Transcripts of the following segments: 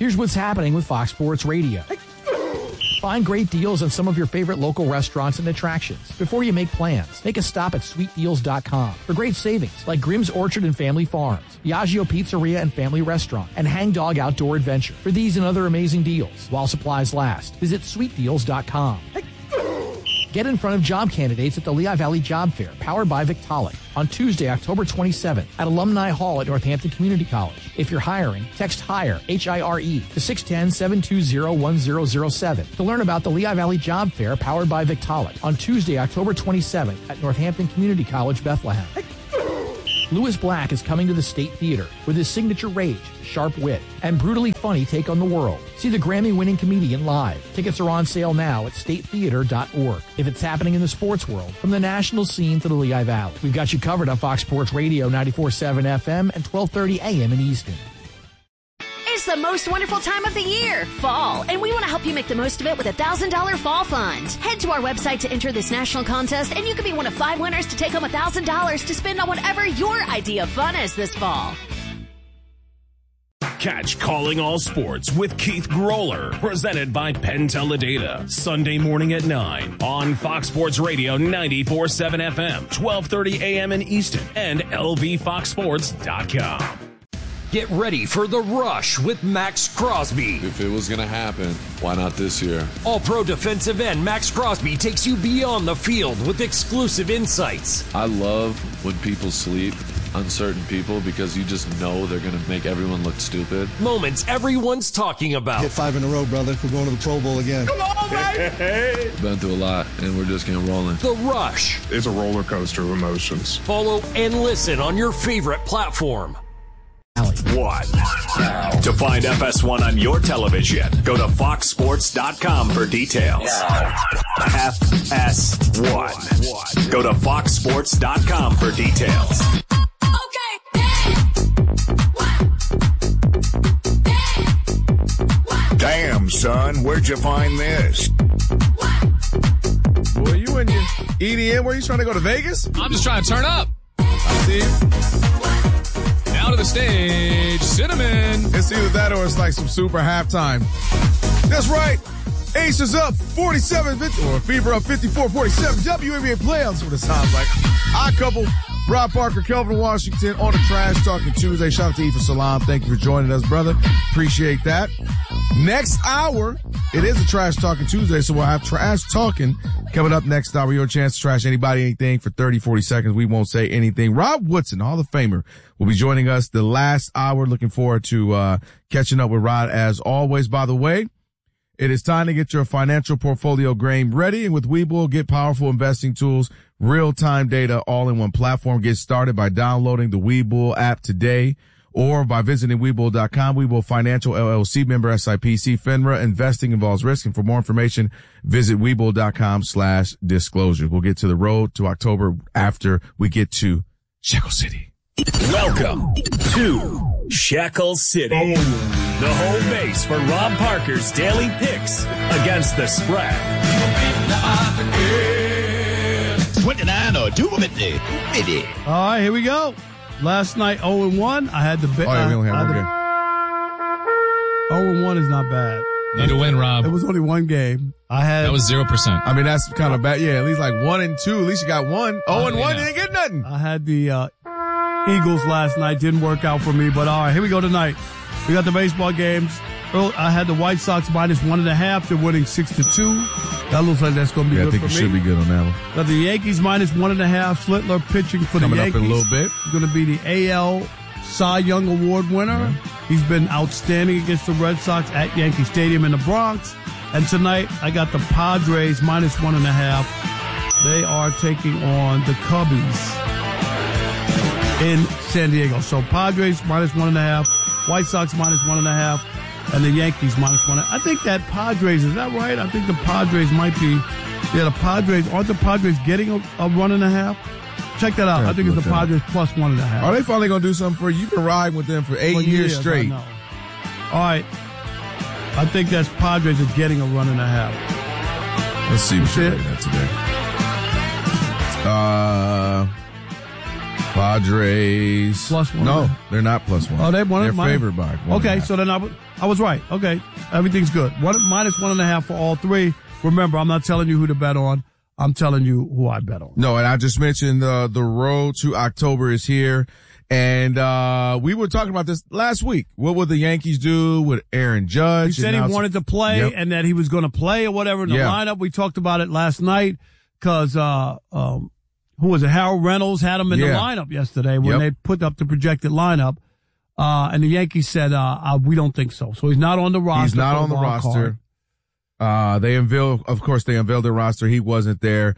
Here's what's happening with Fox Sports Radio. Find great deals on some of your favorite local restaurants and attractions. Before you make plans, make a stop at sweetdeals.com for great savings like Grimm's Orchard and Family Farms, Biagio Pizzeria and Family Restaurant, and Hang Dog Outdoor Adventure. For these and other amazing deals, while supplies last, visit sweetdeals.com. Get in front of job candidates at the Lehigh Valley Job Fair, powered by Victaulic, on Tuesday, October 27th at Alumni Hall at Northampton Community College. If you're hiring, text HIRE, H-I-R-E, to 610-720-1007 to learn about the Lehigh Valley Job Fair, powered by Victaulic, on Tuesday, October 27th at Northampton Community College, Bethlehem. Lewis Black is coming to the State Theater with his signature rage, sharp wit, and brutally funny take on the world. See the Grammy-winning comedian live. Tickets are on sale now at statetheater.org. If it's happening in the sports world, from the national scene to the Lehigh Valley, we've got you covered on Fox Sports Radio 94.7 FM and 1230 AM in Easton. It's the most wonderful time of the year, fall, and we want to help you make the most of it with a $1,000 fall fund. Head to our website to enter this national contest, and you could be one of 5 winners to take home $1,000 to spend on whatever your idea of fun is this fall. Catch Calling All Sports with Keith Groller, presented by Penn Teledata, Sunday morning at 9 on Fox Sports Radio 94.7 FM, 1230 AM in Easton, and lvfoxsports.com. Get ready for The Rush with Max Crosby. If it was going to happen, why not this year? All-pro defensive end Max Crosby takes you beyond the field with exclusive insights. I love when people sleep on certain people because you just know they're going to make everyone look stupid. Moments everyone's talking about. Hit 5 in a row, brother. We're going to the Pro Bowl again. Come on, baby! Been through a lot, and we're just getting rolling. The Rush. It's a roller coaster of emotions. Follow and listen on your favorite platform. One. To find FS1 on your television, go to foxsports.com for details. FS1. Go to foxsports.com for details. Damn, son, where'd you find this? Boy, you in your EDM? Where you trying to go to Vegas? I'm just trying to turn up. I see you. Now to the stage, Cinnamon. It's either that or it's like some super halftime. That's right. Ace is up 47-50, or Fever up 54-47. WNBA playoffs, what it sounds like. Odd couple, Rob Parker, Kelvin Washington on a Trash Talking Tuesday. Shout out to Efa Salam. Thank you for joining us, brother. Appreciate that. Next hour, it is a Trash Talking Tuesday, so we'll have Trash Talking coming up next hour. Your chance to trash anybody, anything for 30, 40 seconds. We won't say anything. Rob Woodson, Hall of Famer, will be joining us the last hour. Looking forward to catching up with Rod as always. By the way, it is time to get your financial portfolio game ready. And with Webull, get powerful investing tools, real-time data, all in one platform. Get started by downloading the Webull app today or by visiting Webull.com. Webull Financial LLC, member SIPC, FINRA. Investing involves risk. And for more information, visit Webull.com/disclosure. We'll get to the road to October after we get to Shackle City. Welcome to Shackle City, the home base for Rob Parker's daily picks against the spread. 29 or 250. All right, here we go. Last night, 0-1. I had the bet. Oh, yeah, we only have one game. 0-1 is not bad. Need to win, Rob. It was only one game. That was 0%. I mean, that's kind of bad. Yeah, at least like 1 and 2. At least you got one. 0-1, you didn't get nothing. I had the Eagles last night. Didn't work out for me, but all right, here we go tonight. We got the baseball games. I had the White Sox -1.5. They're winning 6-2. That looks like that's going to be good for me. I think you should be good on that one. Got the Yankees -1.5. Schlittler pitching for the Yankees. Coming up in a little bit. He's going to be the AL Cy Young Award winner. Yeah. He's been outstanding against the Red Sox at Yankee Stadium in the Bronx. And tonight, I got the Padres -1.5. They are taking on the Cubbies in San Diego. So Padres -1.5, White Sox -1.5, and the Yankees -1. I think that Padres, is that right? I think the Padres might be, the Padres, aren't the Padres getting a 1.5? Check that out. Yeah, I think it's the Padres +1.5. Are they finally going to do something for you? You've been riding with them for 8 years straight. I know. All right. I think that's Padres are getting a 1.5. Let's see what you're looking at today. Padres. +1. No, they're not +1. Oh, they won it? They're favored by 1.5. Okay, so then I was right. Okay, everything's good. -1.5 for all three. Remember, I'm not telling you who to bet on. I'm telling you who I bet on. No, and I just mentioned the road to October is here. And we were talking about this last week. What would the Yankees do with Aaron Judge? He said he wanted to play and that he was going to play or whatever in the lineup. We talked about it last night because who was it? Harold Reynolds had him in the lineup yesterday when they put up the projected lineup. And the Yankees said, we don't think so. So he's not on the roster. He's not on the roster. They unveiled their roster. He wasn't there.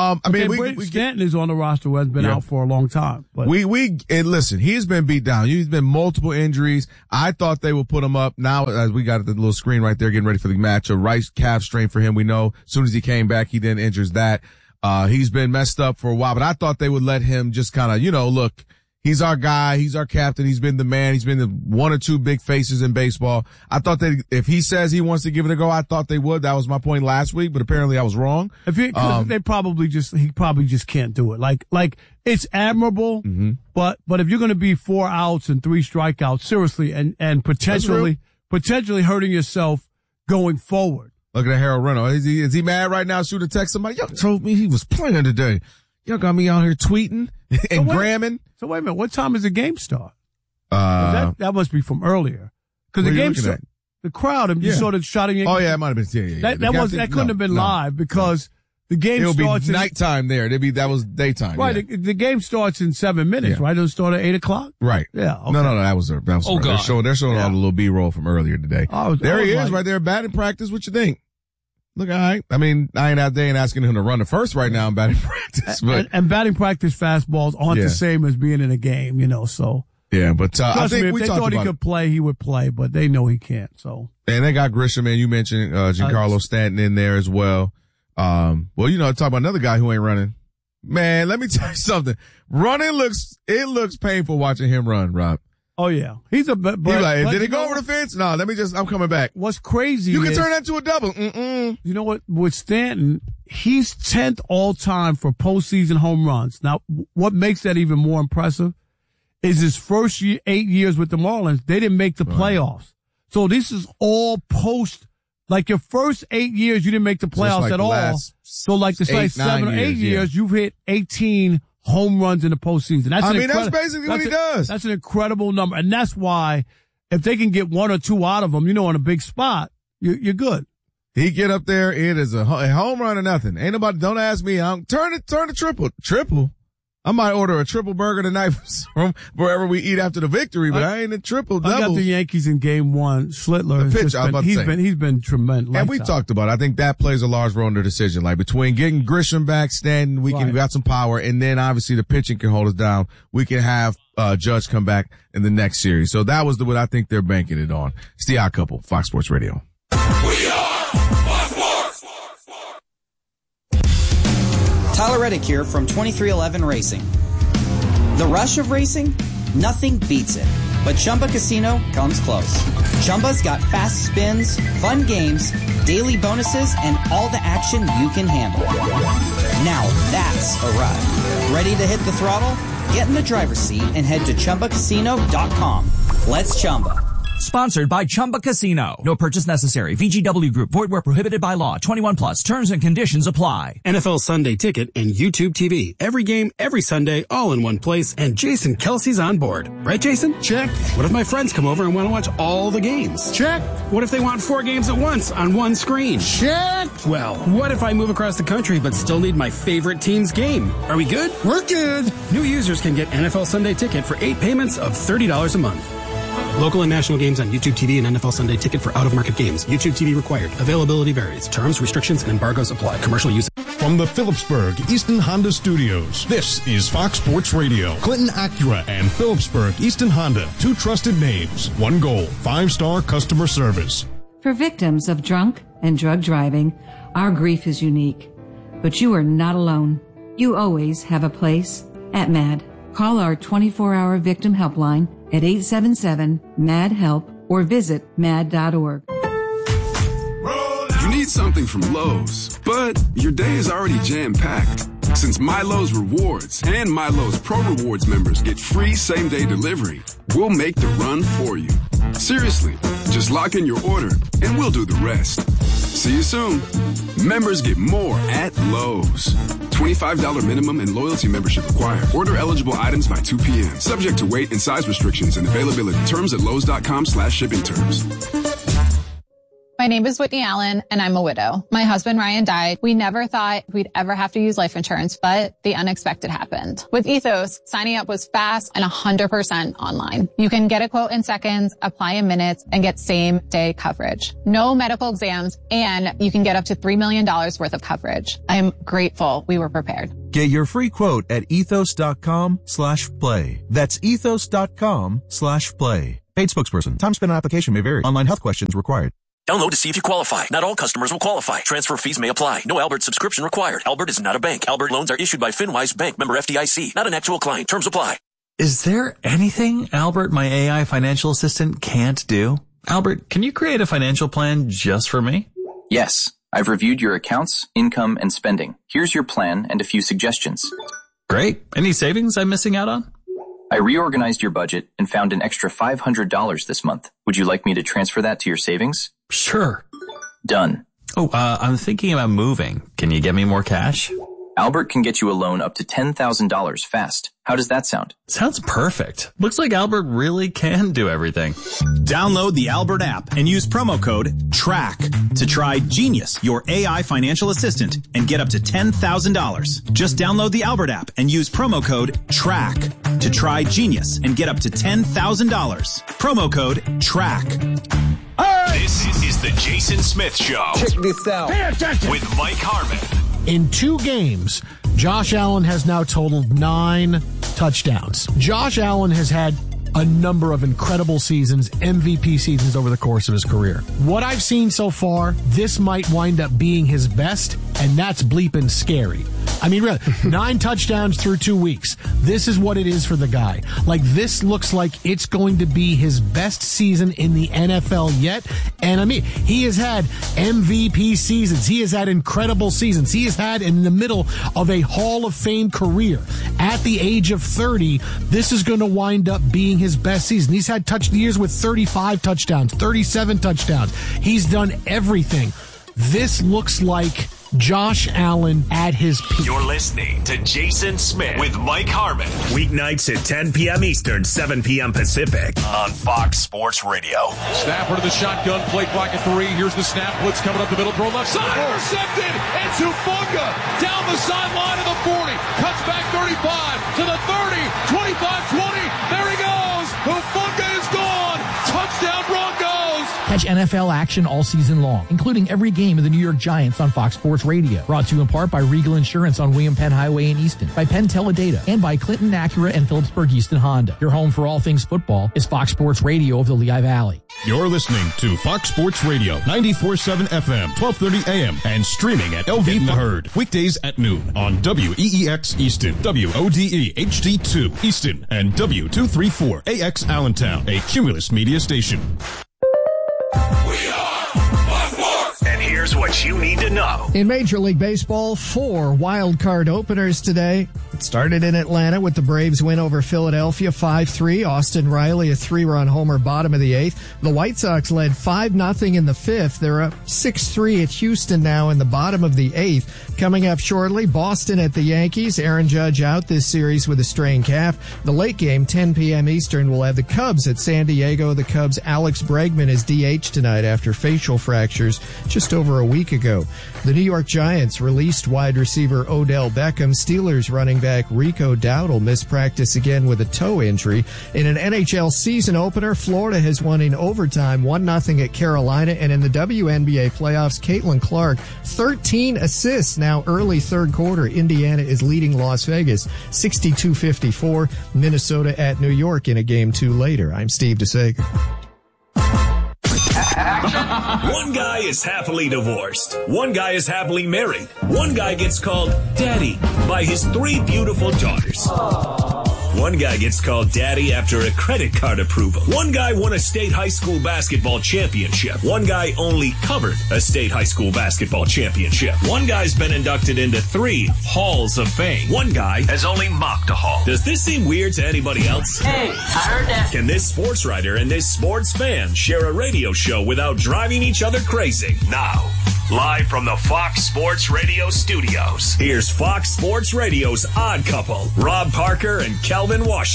Stanton is on the roster who has been out for a long time. But and listen, he's been beat down. He's been multiple injuries. I thought they would put him up. Now, as we got the little screen right there, getting ready for the match, a right calf strain for him. We know as soon as he came back, he then injures that. He's been messed up for a while, but I thought they would let him just kind of, look, he's our guy. He's our captain. He's been the man. He's been the one or two big faces in baseball. I thought that if he says he wants to give it a go, I thought they would. That was my point last week, but apparently I was wrong. He probably just can't do it. Like it's admirable, but if you're going to be 4 outs and 3 strikeouts, seriously, and potentially hurting yourself going forward. Look at Harold Reynolds. Is he mad right now? Shoot a text somebody. Y'all told me he was playing today. Y'all got me out here tweeting and gramming. So wait a minute. What time does the game start? That must be from earlier. Because the game started. The crowd just sort of shouting. Oh yeah, it might have been. That couldn't have been live because the game starts. It'll be nighttime there. That was daytime. Right. Yeah. The game starts in 7 minutes. Right. It'll start at 8:00. Right. Yeah. Okay. No. That was God. They're showing all the little B-roll from earlier today. There he is, right there, batting practice. What you think? Look, all right. I mean, I ain't out there and asking him to run the first right now in batting practice. But and batting practice fastballs aren't the same as being in a game, so. Yeah, but I think if they thought he could play, he would play, but they know he can't, so. And they got Grisham, and you mentioned Giancarlo Stanton in there as well. Talk about another guy who ain't running. Man, let me tell you something. Running looks painful watching him run, Rob. Oh yeah, he's did it go over the fence? No, I'm coming back. What's crazy you can turn that to a double. You know what? With Stanton, he's 10th all time for postseason home runs. Now, what makes that even more impressive is his first 8 years with the Marlins, they didn't make the playoffs. So this is all post, like your first 8 years, you didn't make the playoffs at all. So like the 7 or 8 years, you've hit 18 home runs in the postseason. That's basically what he does. That's an incredible number. And that's why if they can get 1 or 2 out of them, in a big spot, you're good. He get up there. It is a home run or nothing. Ain't nobody, don't ask me. Turn the triple. Triple? I might order a triple burger tonight from wherever we eat after the victory, but I ain't a triple double. I got the Yankees in game 1. Schlittler. He's been tremendous. And we talked about it. I think that plays a large role in the decision. Like between getting Grisham back, Stanton, we got some power, and then obviously the pitching can hold us down. We can have Judge come back in the next series. So that was what I think they're banking it on. It's the Odd Couple, Fox Sports Radio. We are Fox Sports. Tyler Reddick here from 2311 Racing. The rush of racing? Nothing beats it. But Chumba Casino comes close. Chumba's got fast spins, fun games, daily bonuses, and all the action you can handle. Now that's a ride. Ready to hit the throttle? Get in the driver's seat and head to ChumbaCasino.com. Let's Chumba. Sponsored by Chumba Casino. No purchase necessary. VGW Group. Void where prohibited by law. 21 plus. Terms and conditions apply. NFL Sunday Ticket and YouTube TV. Every game, every Sunday, all in one place. And Jason Kelsey's on board. Right, Jason? Check. What if my friends come over and want to watch all the games? Check. What if they want 4 games at once on one screen? Check. Well, what if I move across the country but still need my favorite team's game? Are we good? We're good. New users can get NFL Sunday Ticket for 8 payments of $30 a month. Local and national games on YouTube TV and NFL Sunday Ticket for out-of-market games. YouTube TV required. Availability varies. Terms, restrictions, and embargoes apply. Commercial use. From the Phillipsburg Easton Honda Studios, this is Fox Sports Radio. Clinton Acura and Phillipsburg Easton Honda. 2 trusted names. 1 goal. 5-star customer service. For victims of drunk and drug driving, our grief is unique. But you are not alone. You always have a place at MAD. Call our 24-hour victim helpline at 877-MAD-HELP or visit mad.org. You need something from Lowe's, but your day is already jam-packed. Since Milo's Rewards and Milo's Pro Rewards members get free same-day delivery, we'll make the run for you. Seriously, just lock in your order and we'll do the rest. See you soon. Members get more at Lowe's. $25 minimum and loyalty membership required. Order eligible items by 2 p.m. Subject to weight and size restrictions and availability. Terms at lowes.com/shipping terms. My name is Whitney Allen, and I'm a widow. My husband, Ryan, died. We never thought we'd ever have to use life insurance, but the unexpected happened. With Ethos, signing up was fast and 100% online. You can get a quote in seconds, apply in minutes, and get same-day coverage. No medical exams, and you can get up to $3 million worth of coverage. I'm grateful we were prepared. Get your free quote at ethos.com/play. That's ethos.com/play. Paid spokesperson. Time spent on application may vary. Online health questions required. Download to see if you qualify. Not all customers will qualify. Transfer fees may apply. No Albert subscription required. Albert is not a bank. Albert loans are issued by FinWise Bank, member FDIC. Not an actual client. Terms apply. Is there anything Albert, my AI financial assistant, can't do? Albert, can you create a financial plan just for me? Yes. I've reviewed your accounts, income, and spending. Here's your plan and a few suggestions. Great. Any savings I'm missing out on? I reorganized your budget and found an extra $500 this month. Would you like me to transfer that to your savings? Sure. Done. Oh, I'm thinking about moving. Can you get me more cash? Albert can get you a loan up to $10,000 fast. How does that sound? Sounds perfect. Looks like Albert really can do everything. Download the Albert app and use promo code TRACK to try Genius, your AI financial assistant, and get up to $10,000. Just download the Albert app and use promo code TRACK to try Genius and get up to $10,000. Promo code TRACK. This is the Jason Smith Show. Check this out. Pay attention. With Mike Harmon. In 2 games, Josh Allen has now totaled 9 touchdowns. Josh Allen has had a number of incredible seasons, MVP seasons over the course of his career. What I've seen so far, this might wind up being his best, and that's bleeping scary. I mean, really, 9 touchdowns through 2 weeks. This is what it is for the guy. Like, this looks like it's going to be his best season in the NFL yet. And I mean, he has had MVP seasons. He has had incredible seasons. He has had in the middle of a Hall of Fame career. At the age of 30, this is going to wind up being his best season. He's had years with 35 touchdowns, 37 touchdowns. He's done everything. This looks like Josh Allen at his peak. You're listening to Jason Smith with Mike Harmon. Weeknights at 10 p.m. Eastern, 7 p.m. Pacific on Fox Sports Radio. Stafford to the shotgun, play clock at 3. Here's the snap. Blitz coming up the middle, throw left side. Intercepted. It's Hufanga down the sideline of the 40. Cuts back 35 to the 30. 25-20. There he goes. Hufanga is gone. Touchdown Broncos. Catch NFL action all season long, including every game of the New York Giants on Fox Sports Radio. Brought to you in part by Regal Insurance on William Penn Highway in Easton, by Penn Teledata, and by Clinton Acura and Phillipsburg Easton Honda. Your home for all things football is Fox Sports Radio of the Lehigh Valley. You're listening to Fox Sports Radio, 94.7 FM, 1230 AM, and streaming at LV The Herd. Weekdays at noon on WEEX Easton, WODE HD2 Easton, and W234AX Allentown, a Cumulus media station. We are Fox Sports. And here's what you need to know. In Major League Baseball, 4 wild card openers today. It started in Atlanta with the Braves win over Philadelphia 5-3. Austin Riley, a 3-run homer, bottom of the 8th. The White Sox led 5-0 in the 5th. They're up 6-3 at Houston now in the bottom of the 8th. Coming up shortly, Boston at the Yankees. Aaron Judge out this series with a strained calf. The late game, 10 p.m. Eastern, will have the Cubs at San Diego. The Cubs' Alex Bregman is DH tonight after facial fractures just over a week ago. The New York Giants released wide receiver Odell Beckham. Steelers running back Rico Dowdle missed practice again with a toe injury. In an NHL season opener, Florida has won in overtime 1-0 at Carolina. And in the WNBA playoffs, Caitlin Clark, 13 assists now early third quarter. Indiana is leading Las Vegas 62-54. Minnesota at New York in a game 2 later. I'm Steve DeSager. One guy is happily divorced. One guy is happily married. One guy gets called daddy by his 3 beautiful daughters. One guy gets called daddy after a credit card approval. One guy won a state high school basketball championship. One guy only covered a state high school basketball championship. One guy's been inducted into 3 halls of fame. One guy has only mocked a hall. Does this seem weird to anybody else? Hey, I heard that. Can this sports writer and this sports fan share a radio show without driving each other crazy? Now, live from the Fox Sports Radio studios, here's Fox Sports Radio's Odd Couple, Rob Parker and Kelvin Washington.